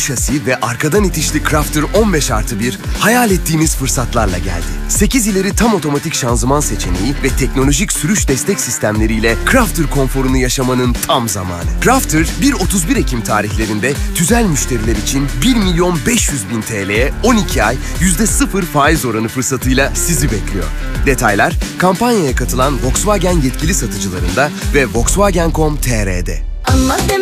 şasi ve arkadan itişli Crafter 15+1 hayal ettiğimiz fırsatlarla geldi. 8 ileri tam otomatik şanzıman seçeneği ve teknolojik sürüş destek sistemleriyle Crafter konforunu yaşamanın tam zamanı. Crafter 1-31 Ekim tarihlerinde tüzel müşteriler için 1.500.000 TL'ye 12 ay %0 faiz oranı fırsatıyla sizi bekliyor. Detaylar kampanyaya katılan Volkswagen yetkili satıcılarında ve Volkswagen.com.tr'de.